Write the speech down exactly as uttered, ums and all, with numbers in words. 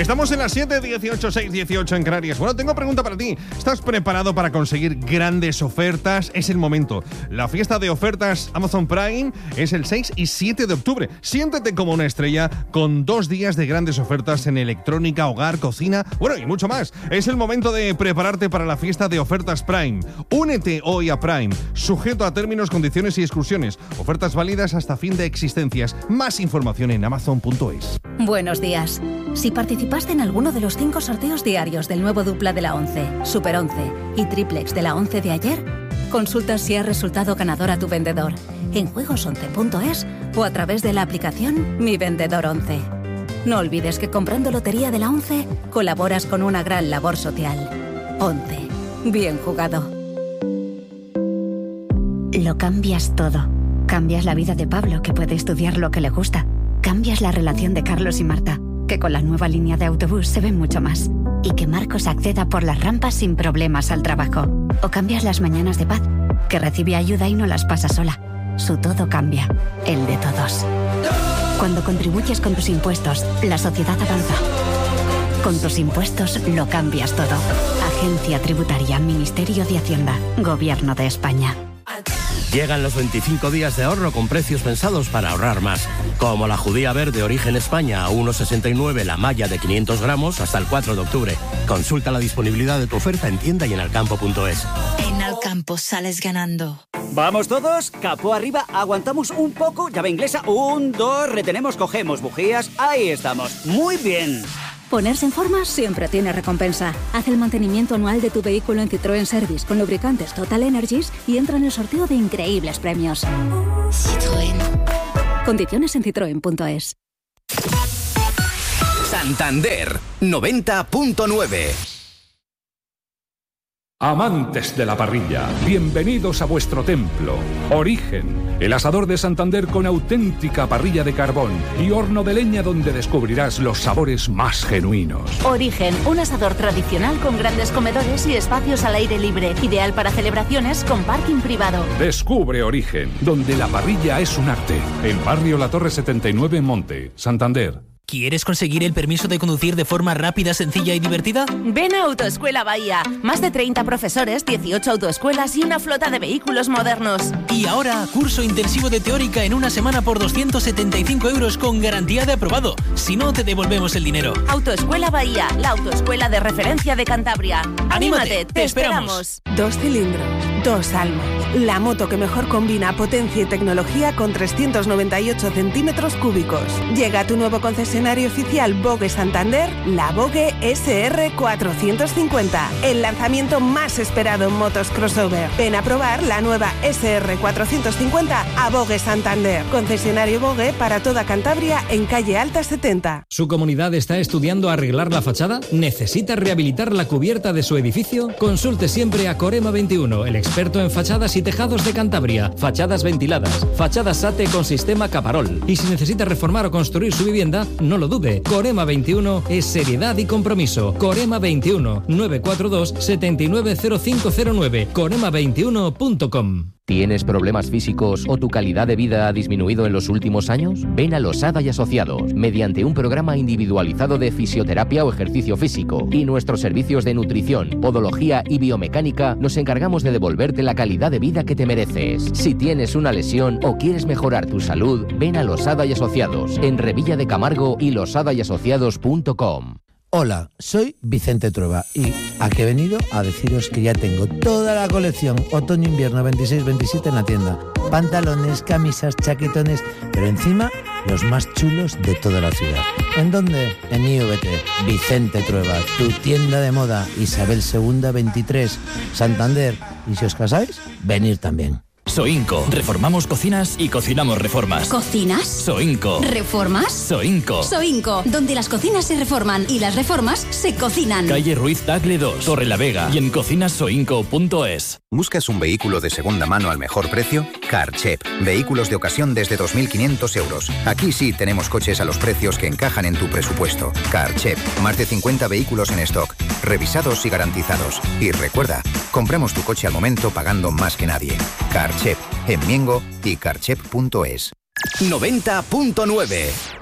Estamos en las siete dieciocho, seis dieciocho en Canarias. Bueno, tengo pregunta para ti. ¿Estás preparado para conseguir grandes ofertas? Es el momento. La fiesta de ofertas Amazon Prime es el seis y siete de octubre. Siéntete como una estrella con dos días de grandes ofertas en electrónica, hogar, cocina, bueno, y mucho más. Es el momento de prepararte para la fiesta de ofertas Prime. Únete hoy a Prime, sujeto a términos, condiciones y exclusiones. Ofertas válidas hasta fin de existencias. Más información en amazon punto es. Buenos días. Si participaste en alguno de los cinco sorteos diarios del nuevo Dupla de la once, Super once y Triplex de la once de ayer, consulta si has resultado ganador a tu vendedor en juegos once punto es o a través de la aplicación Mi Vendedor once. No olvides que comprando Lotería de la once colaboras con una gran labor social. once. Bien jugado. Lo cambias todo. Cambias la vida de Pablo, que puede estudiar lo que le gusta. Cambias la relación de Carlos y Marta, que con la nueva línea de autobús se ven mucho más. Y que Marcos acceda por las rampas sin problemas al trabajo. O cambias las mañanas de Paz, que recibe ayuda y no las pasa sola. Su todo cambia, el de todos. Cuando contribuyes con tus impuestos, la sociedad avanza. Con tus impuestos lo cambias todo. Agencia Tributaria, Ministerio de Hacienda, Gobierno de España. Llegan los veinticinco días de ahorro con precios pensados para ahorrar más. Como la judía verde Origen España a uno sesenta y nueve la malla de quinientos gramos hasta el cuatro de octubre. Consulta la disponibilidad de tu oferta en tienda y en alcampo punto es. En Alcampo sales ganando. ¿Vamos todos? Capó arriba, aguantamos un poco, llave inglesa, un, dos, retenemos, cogemos bujías, ahí estamos. Muy bien. Ponerse en forma siempre tiene recompensa. Haz el mantenimiento anual de tu vehículo en Citroën Service con lubricantes Total Energies y entra en el sorteo de increíbles premios. Citroën. Condiciones en citroen punto es. Santander noventa punto nueve. Amantes de la parrilla, bienvenidos a vuestro templo. Origen, el asador de Santander con auténtica parrilla de carbón y horno de leña donde descubrirás los sabores más genuinos. Origen, un asador tradicional con grandes comedores y espacios al aire libre, ideal para celebraciones con parking privado. Descubre Origen, donde la parrilla es un arte. En Barrio La Torre setenta y nueve en Monte, Santander. ¿Quieres conseguir el permiso de conducir de forma rápida, sencilla y divertida? Ven a Autoescuela Bahía. Más de treinta profesores, dieciocho autoescuelas y una flota de vehículos modernos. Y ahora, curso intensivo de teórica en una semana por doscientos setenta y cinco euros con garantía de aprobado. Si no, te devolvemos el dinero. Autoescuela Bahía, la autoescuela de referencia de Cantabria. ¡Anímate! ¡Anímate! ¡Te, te esperamos! esperamos! Dos cilindros, dos almas. La moto que mejor combina potencia y tecnología con trescientos noventa y ocho centímetros cúbicos. Llega a tu nuevo concesionario oficial Vogue Santander, la Vogue S R cuatrocientos cincuenta. El lanzamiento más esperado en motos crossover. Ven a probar la nueva S R cuatrocientos cincuenta a Vogue Santander. Concesionario Vogue para toda Cantabria en calle Alta setenta. ¿Su comunidad está estudiando arreglar la fachada? ¿Necesita rehabilitar la cubierta de su edificio? Consulte siempre a Corema veintiuno, el experto en fachadas y tejados de Cantabria. Fachadas ventiladas, fachadas SATE con sistema Caparol. Y si necesita reformar o construir su vivienda, no lo dude. Corema veintiuno es seriedad y compromiso. Corema veintiuno, nueve cuatro dos, siete nueve cero cinco cero nueve. corema veintiuno punto com. ¿Tienes problemas físicos o tu calidad de vida ha disminuido en los últimos años? Ven a Losada y Asociados, mediante un programa individualizado de fisioterapia o ejercicio físico y nuestros servicios de nutrición, podología y biomecánica, nos encargamos de devolverte la calidad de vida que te mereces. Si tienes una lesión o quieres mejorar tu salud, ven a Losada y Asociados, en Revilla de Camargo y losada y asociados punto com. Hola, soy Vicente Trueba y aquí he venido a deciros que ya tengo toda la colección otoño-invierno veintiséis veintisiete en la tienda. Pantalones, camisas, chaquetones, pero encima los más chulos de toda la ciudad. ¿En dónde? En I V T. Vicente Trueba, tu tienda de moda, Isabel segunda veintitrés, Santander. Y si os casáis, venir también. Soinco. Reformamos cocinas y cocinamos reformas. ¿Cocinas? Soinco. ¿Reformas? Soinco. Soinco, donde las cocinas se reforman y las reformas se cocinan. Calle Ruiz Tagle dos, Torre la Vega y en cocinas soinco punto es. ¿Buscas un vehículo de segunda mano al mejor precio? Carchep. Vehículos de ocasión desde dos mil quinientos euros. Aquí sí tenemos coches a los precios que encajan en tu presupuesto. Carchep. Más de cincuenta vehículos en stock, revisados y garantizados. Y recuerda, compramos tu coche al momento pagando más que nadie. Carchep. En Miengo y carchep punto es. noventa punto nueve.